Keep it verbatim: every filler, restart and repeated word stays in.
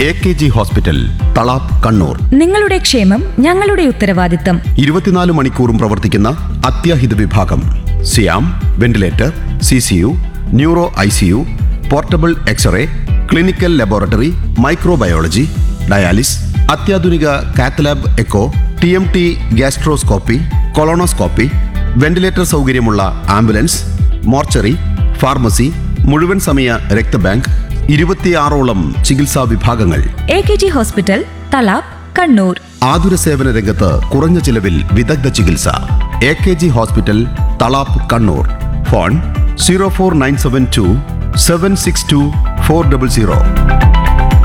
A K G hospital, Thalap Kannur. നിങ്ങളുടെ ക്ഷേമം ഞങ്ങളുടെ ഉത്തരവാദിത്തം. ഇരുപത്തിനാല് മണിക്കൂറും പ്രവർത്തിക്കുന്ന അത്യാഹിത വിഭാഗം, സിയാം, ventilator, C C U, neuro I C U, portable x-ray, clinical laboratory, microbiology, dialysis, അത്യാധുനിക cath lab echo, T M T, gastroscopy, colonoscopy, ventilator സൗകര്യമുള്ള ആംബുലൻസ്, മോർച്ചറി, ഫാർമസി, മുഴുവൻ സമയ രക്തബാങ്ക്, ഇരുപത്തിയാറോളം ചികിത്സാ വിഭാഗങ്ങൾ. A K G hospital, Thalap Kannur. ആതുര സേവന രംഗത്ത് കുറഞ്ഞ ചിലവിൽ വിദഗ്ധ ചികിത്സ. A K G hospital, Thalap Kannur. Phone zero four nine seven to seven six to four double zero.